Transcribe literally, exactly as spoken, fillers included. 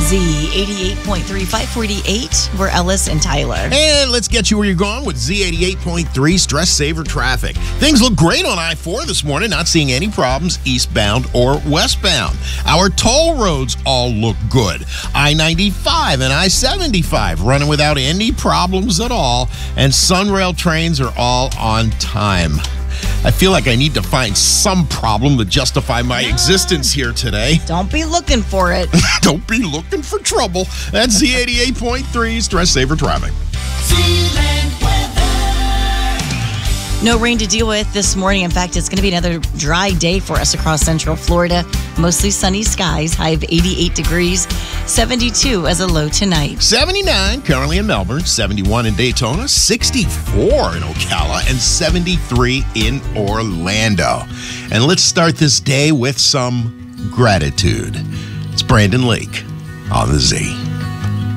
Z eighty-eight point three, five forty-eight. We're Ellis and Tyler. And let's get you where you're going with Z eighty-eight point three Stress Saver Traffic. Things look great on I four this morning, not seeing any problems eastbound or westbound. Our toll roads all look good. I ninety-five and I seventy-five running without any problems at all, and Sunrail trains are all on time. I feel like I need to find some problem to justify my Yeah. existence here today. Don't be looking for it. Don't be looking for trouble. That's Z eighty-eight point three Stress Saver Traffic. No rain to deal with this morning. In fact, it's going to be another dry day for us across central Florida. Mostly sunny skies, high of eighty-eight degrees, seventy-two as a low tonight. seventy-nine currently in Melbourne, seventy-one in Daytona, sixty-four in Ocala, and seventy-three in Orlando. And let's start this day with some gratitude. It's Brandon Lake on the Z.